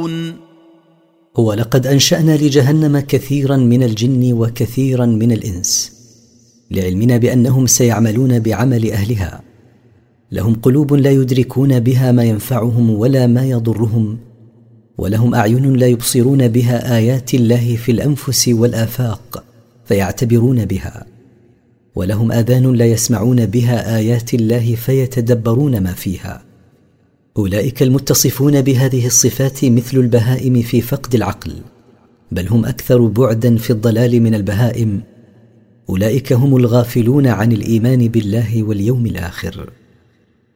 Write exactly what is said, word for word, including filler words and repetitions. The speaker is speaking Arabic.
يعملون ولقد أنشأنا لجهنم كثيرا من الجن وكثيرا من الإنس لعلمنا بأنهم سيعملون بعمل أهلها. لهم قلوب لا يدركون بها ما ينفعهم ولا ما يضرهم، ولهم أعين لا يبصرون بها آيات الله في الأنفس والآفاق فيعتبرون بها، ولهم آذان لا يسمعون بها آيات الله فيتدبرون ما فيها. أولئك المتصفون بهذه الصفات مثل البهائم في فقد العقل، بل هم أكثر بعدا في الضلال من البهائم. أولئك هم الغافلون عن الإيمان بالله واليوم الآخر.